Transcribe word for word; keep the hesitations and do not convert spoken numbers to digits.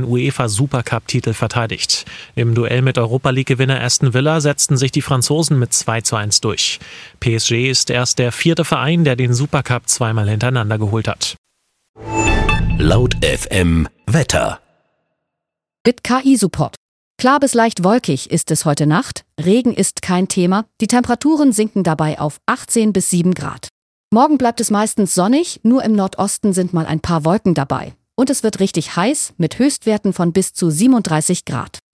UEFA-Supercup-Titel verteidigt. Im Duell mit Europa-League-Gewinner Aston Villa setzten sich die Franzosen mit zwei zu eins durch. P S G ist erst der vierte Verein, der den Supercup zweimal hintereinander geholt hat. Laut F M Wetter. Mit K I-Support. Klar bis leicht wolkig ist es heute Nacht. Regen ist kein Thema. Die Temperaturen sinken dabei auf achtzehn bis sieben Grad. Morgen bleibt es meistens sonnig, nur im Nordosten sind mal ein paar Wolken dabei. Und es wird richtig heiß mit Höchstwerten von bis zu siebenunddreißig Grad.